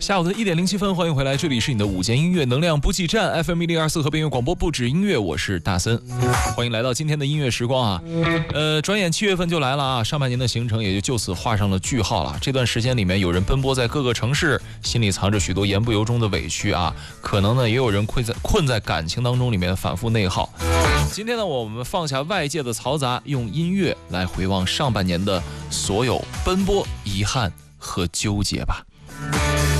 下午的1:07，欢迎回来，这里是你的午间音乐能量补给站 FM1024和边缘广播不止音乐，我是大森，欢迎来到今天的音乐时光啊。转眼7月份就来了啊，上半年的行程也就此画上了句号了。这段时间里面，有人奔波在各个城市，心里藏着许多言不由衷的委屈啊，可能呢也有人困在感情当中里面反复内耗。今天呢，我们放下外界的嘈杂，用音乐来回望上半年的所有奔波、遗憾和纠结吧。